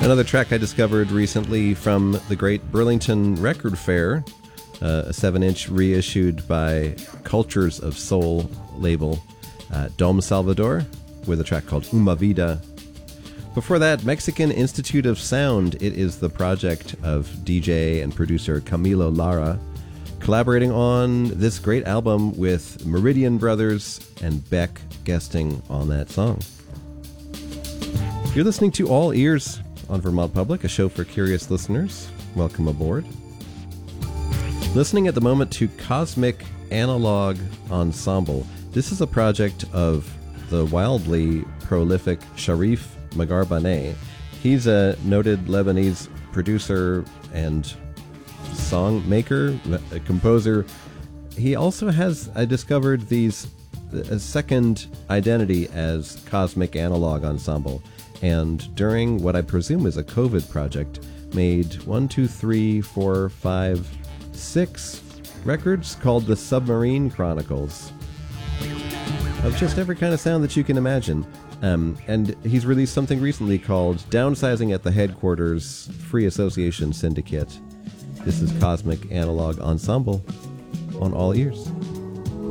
Another track I discovered recently from the great Burlington Record Fair, a 7-inch reissued by Cultures of Soul label, Dom Salvador, with a track called Uma Vida. Before that, Mexican Institute of Sound. It is the project of DJ and producer Camilo Lara, collaborating on this great album with Meridian Brothers and Beck guesting on that song. You're listening to All Ears on Vermont Public, a show for curious listeners. Welcome aboard. Listening at the moment to Cosmic Analog Ensemble. This is a project of the wildly prolific Sharif Magharbani. He's a noted Lebanese producer and song maker, a composer. He also has, I discovered, a second identity as Cosmic Analog Ensemble. And during what I presume is a COVID project, made 6 records called the Submarine Chronicles of just every kind of sound that you can imagine. And he's released something recently called Downsizing at the Headquarters Free Association Syndicate. This is Cosmic Analog Ensemble on All Ears.